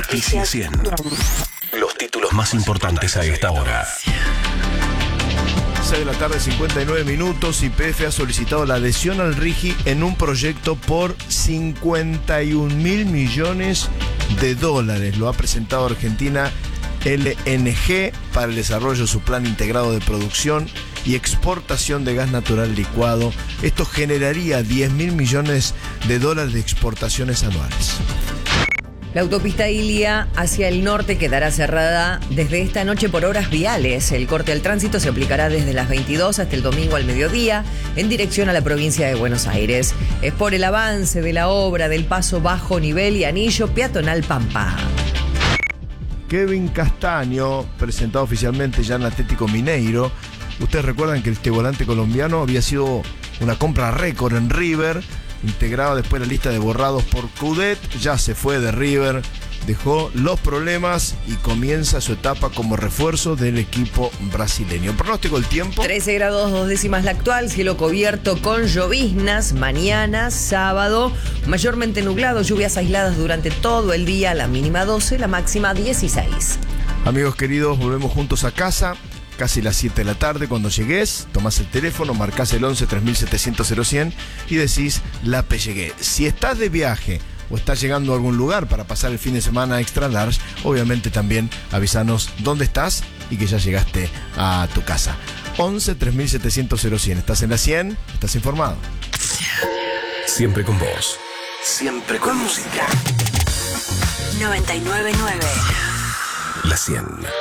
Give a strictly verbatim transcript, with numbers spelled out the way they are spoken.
Noticias cien. Los títulos más importantes a esta hora. seis de la tarde, cincuenta y nueve minutos. Y P F ha solicitado la adhesión al RIGI en un proyecto por cincuenta y un mil millones de dólares. Lo ha presentado Argentina L N G para el desarrollo de su plan integrado de producción y exportación de gas natural licuado. Esto generaría diez mil millones de dólares de exportaciones anuales. La autopista Ilia hacia el norte quedará cerrada desde esta noche por horas viales. El corte al tránsito se aplicará desde las veintidós hasta el domingo al mediodía en dirección a la provincia de Buenos Aires. Es por el avance de la obra del paso bajo nivel y anillo peatonal Pampa. Kevin Castaño, presentado oficialmente ya en Atlético Mineiro. Ustedes recuerdan que este volante colombiano había sido una compra récord en River, integrado después la lista de borrados por Coudet. Ya se fue de River, dejó los problemas y comienza su etapa como refuerzo del equipo brasileño. Pronóstico del tiempo: trece grados, dos décimas la actual, cielo cubierto con lloviznas. Mañana, sábado, mayormente nublado, lluvias aisladas durante todo el día, la mínima doce, la máxima dieciséis. Amigos queridos, volvemos juntos a casa. Casi las siete de la tarde, cuando llegues, tomás el teléfono, marcás el once tres mil setecientos cero cien y decís la P llegué. Si estás de viaje o estás llegando a algún lugar para pasar el fin de semana extra large, obviamente también avísanos dónde estás y que ya llegaste a tu casa. once tres mil setecientos cero cien. Estás en la cien, estás informado. Siempre con vos. Siempre con música. noventa y nueve punto nueve. La cien.